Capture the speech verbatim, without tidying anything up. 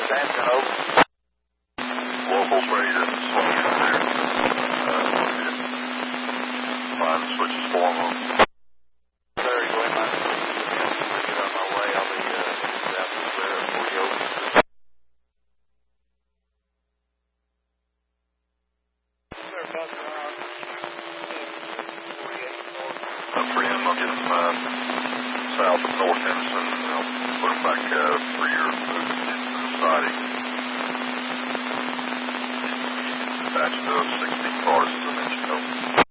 Samson, over. Local's ready to swing in there. Uh, find the switches for them. Sir, go ahead, man. I'll get on my way. I'll be uh, down to clear up before you open. Sir, bus around. Uh, for him, I'll get him uh, south of North Henderson, and I'll put him back uh, for your movement into the siding. Attached to sixteen cars, as I mentioned.